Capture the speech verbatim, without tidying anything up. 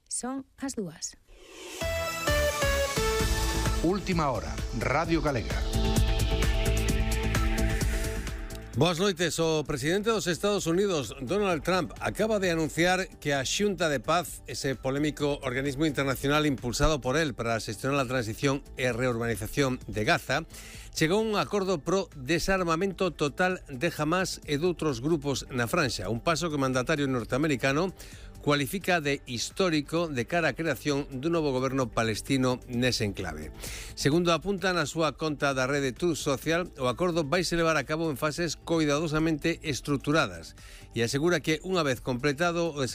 Son as dúas. Última hora, Radio Galega. Boas noites. O presidente dos Estados Unidos, Donald Trump, acaba de anunciar que a Xunta de Paz, ese polémico organismo internacional impulsado por él para xestionar a transición e reurbanización de Gaza, chegou a un acordo pro desarmamento total de Hamas e doutros grupos na franxa, un paso que o mandatario norteamericano cualifica de histórico de cara á creación dun novo goberno palestino nese enclave. Segundo apunta na súa conta da rede Truth Social, o acordo vai se levar a cabo en fases coidadosamente estruturadas e asegura que unha vez completado o